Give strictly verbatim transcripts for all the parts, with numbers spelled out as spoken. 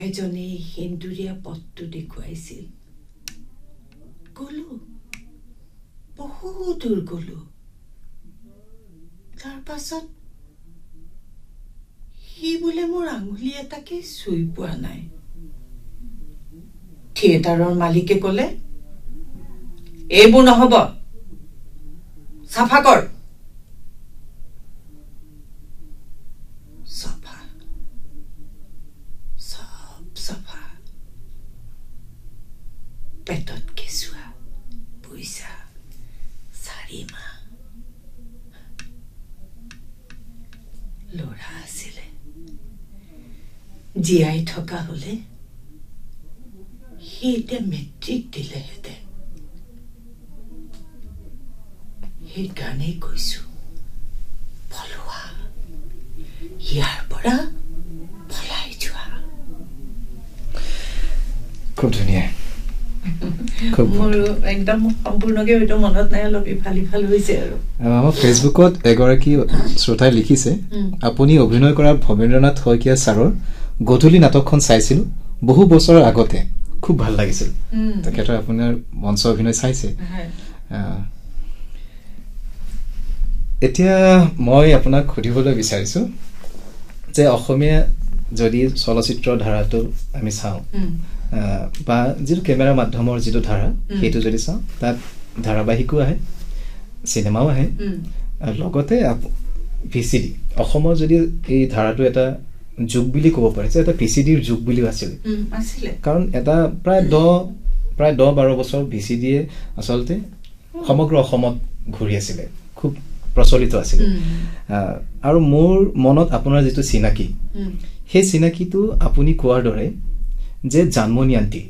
এজনে হিন্দুৰীয়া পথটো দেখুৱাইছিল গলো বহুত দূৰ গলো তাৰ পাছত সি বোলে মোৰ আঙুলি এটাকে চুই পোৱা নাই থিয়েটাৰৰ মালিকে ক'লে এইবোৰ নহব সাফা কৰ সাফা সব সাফা পেটত কেঁচুৱা পইচা চাৰি মাহ ল'ৰা আছিলে জীয়াই থকা হলে সি এতিয়া মেট্ৰিক দিলেহেঁতেন সেইকাৰণেই কৈছো পলোৱা ইয়াৰ পৰা পলাই যোৱা খুব ধুনীয়া মোৰ একদম সম্পূৰ্ণকে হয়তো মনত নাই অলপ ইফাল ইফাল হৈছে আৰু আমাৰ ফেচবুকত এগৰাকী শ্ৰোতাই লিখিছে আপুনি অভিনয় কৰা ভৱেন্দ্ৰনাথ শইকীয়া ছাৰৰ গধূলি নাটকখন চাইছিলো বহু বছৰৰ আগতে খুব ভাল লাগিছিল তেখেতৰ আপোনাৰ মঞ্চ অভিনয় চাইছে এতিয়া মই আপোনাক সুধিবলৈ বিচাৰিছো যে অসমীয়া যদি চলচ্চিত্ৰ ধাৰাটো আমি চাওঁ বা যিটো কেমেৰা মাধ্যমৰ যিটো ধাৰা সেইটো যদি চাওঁ তাত ধাৰাবাহিকো আহে চিনেমাও আহে লগতে ভিচিডি অসমৰ যদি এই ধাৰাটো এটা যুগ বুলি ক'ব পাৰে যে এটা ভিচিডিৰ যুগ বুলিও আছিল কাৰণ এটা প্ৰায় দহ প্ৰায় দহ বাৰ বছৰ ভিচিডিয়ে আচলতে সমগ্ৰ অসমত ঘূৰি আছিলে খুব প্ৰচলিত আছিল আৰু মোৰ মনত আপোনাৰ যিটো চিনাকি সেই চিনাকিটো আপুনি কোৱাৰ দৰে যে জানমণি আন্টি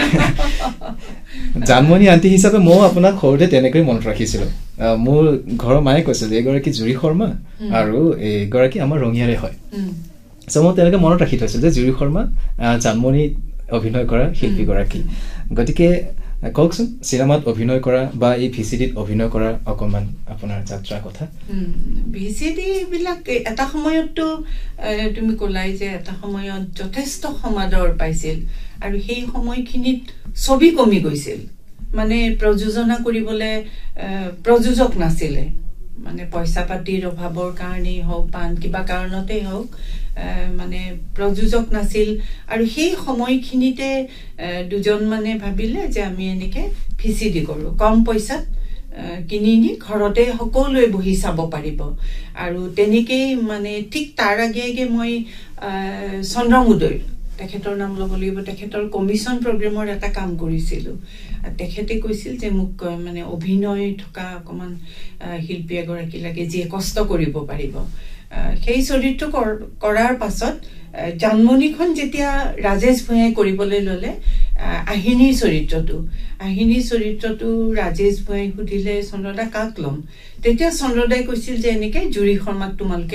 জানমণি আন্টি হিচাপে মই আপোনাক সৰুতে তেনেকৈ মনত ৰাখিছিলো মোৰ ঘৰৰ মায়ে কৈছিল এগৰাকী জুৰি শৰ্মা আৰু এগৰাকী আমাৰ ৰঙিয়াৰে হয় চ মই তেনেকৈ মনত ৰাখি থৈছিল যে জুৰি শৰ্মা জানমণি অভিনয় কৰা শিল্পীগৰাকী গতিকে কওকচোন চিনেমাত অভিনয় কৰা বা এই ভিচিডিত অভিনয় কৰা অকমান আপোনাৰ যাত্ৰাৰ কথা ভিচিডি বিলাক এটা সময়তো তুমি ক'লাই যে এটা সময়ত যথেষ্ট সমাদৰ পাইছিল আৰু সেই সময়খিনিত ছবি কমি গৈছিল মানে প্ৰযোজনা কৰিবলৈ প্ৰযোজক নাছিলে মানে পইচা পাতিৰ অভাৱৰ কাৰণেই হওক বা কিবা কাৰণতেই হওক মানে প্ৰযোজক নাছিল আৰু সেই সময়খিনিতে দুজন মানে ভাবিলে যে আমি এনেকে ভিচিডি কৰো কম পইচাত কিনি নি ঘৰতে সকলোৱে বহি চাব পাৰিব আৰু তেনেকেই মানে ঠিক তাৰ আগে আগে মই চন্দ্ৰমোদয় তেখেতৰ নাম ল'ব লাগিব তেখেতৰ কমিশ্যন প্ৰগ্ৰেমৰ এটা কাম কৰিছিলো তেখেতে কৈছিল যে মোক মানে অভিনয় থকা অকমান শিল্পী এগৰাকী লাগে যিয়ে কষ্ট কৰিব পাৰিব সেই চৰিত্ৰ কৰাৰ পাছত জানমণিখন যেতিয়া ৰাজেশ ভূঞাই কৰিবলৈ ললে আহিনীৰ চৰিত্ৰটো আহিনীৰ চৰিত্ৰটো ৰাজেশ ভূঞাই সুধিলে চন্দ্ৰদা কাক ল'ম তেতিয়া চন্দ্ৰদাই কৈছিল যে এনেকে জুৰি শৰ্মাক তোমালোকে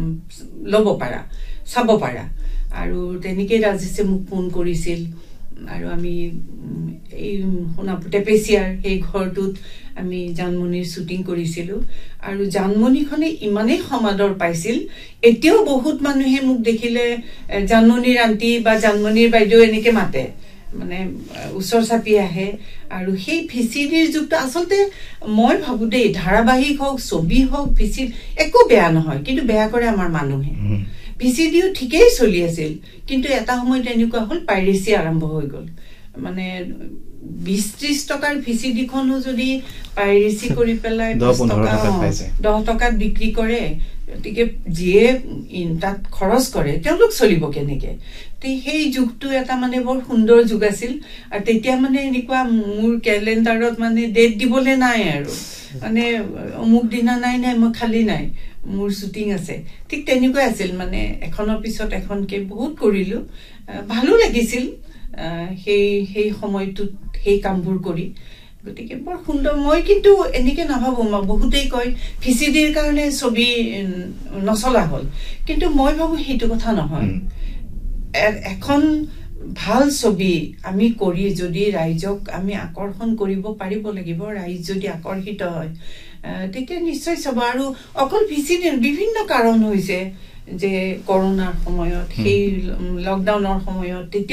ল'ব পাৰা চাব পাৰা আৰু তেনেকে ৰাজেশে মোক ফোন কৰিছিল আৰু আমি এই সোণাপুৰ টেপেচিয়াৰ সেই ঘৰটোত আমি জানমণিৰ শ্বুটিং কৰিছিলো আৰু জানমণিখনে ইমানেই সমাদৰ পাইছিল এতিয়াও বহুত মানুহে মোক দেখিলে জানমণিৰ আন্টি বা জানমণিৰ বাইদেউ এনেকে মাতে মানে ওচৰ চাপি আহে আৰু সেই ভিচিডিৰ যুগটো আচলতে মই ভাবো দেই ধাৰাবাহিক হওক ছবি হওক ভিচিড একো বেয়া নহয় কিন্তু বেয়া কৰে আমাৰ মানুহে ভিচিডিও ঠিকেই চলি আছিল কিন্তু এটা সময়ত এনেকুৱা হ'ল পাইৰেচি আৰম্ভ হৈ গ'ল মানে বিশ ত্ৰিশ টকাৰ ভিচিডিখনো যদি পাইৰেচি কৰি পেলাই দহ টকাত বিক্ৰী কৰে গতিকে যিয়ে তাত খৰচ কৰে তেওঁলোক চলিব কেনেকে সেই যুগটো এটা মানে বৰ সুন্দৰ যুগ আছিল আৰু তেতিয়া মানে এনেকুৱা মোৰ কেলেণ্ডাৰত মানে ডেট দিবলৈ নাই আৰু মানে অমুক দিনা নাই নাই মই খালি নাই মোৰ শ্বুটিং আছে ঠিক তেনেকৈ আছিল মানে এখনৰ পিছত এখনকে বহুত কৰিলো ভালো লাগিছিল সেই সেই সময়টোত সেই কামবোৰ কৰি গতিকে বৰ সুন্দৰ মই কিন্তু এনেকে নাভাবো বহুতেই কয় ভিচিডিৰ কাৰণে ছবি নচলা হ'ল কিন্তু মই ভাবো সেইটো কথা নহয় এখন ভাল ছবি আমি কৰি যদি ৰাইজক আমি আকৰ্ষণ কৰিব পাৰিব লাগিব ৰাইজ যদি আকৰ্ষিত হয় তেতিয়া নিশ্চয় চাব আৰু অকল ভিচিডি বিভিন্ন কাৰণ হৈছে যে কৰোনাৰ সময়ত সেই লকডাউনৰ সময়ত